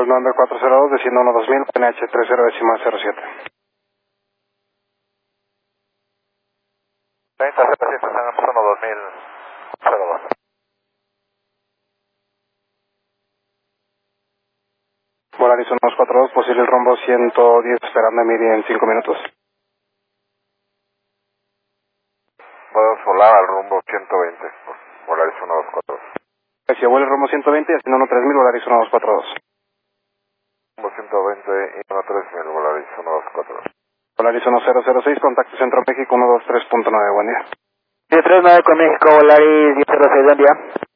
Control 9402, desciendo 12000, PNH 30,07. 3007, tenemos 12002. Volaris 1242, posible el rumbo 110, esperando Emiri en 5 minutos. Podemos volar al rumbo 120, Volaris 1242. Si vuela el rumbo 120, haciendo 13000, Volaris 1242. Rumbo 120 y 13000, Volaris 1242. Volaris 1006, contacto Centro México 123.9, buen día. 139 con México, Volaris 1006, buen día.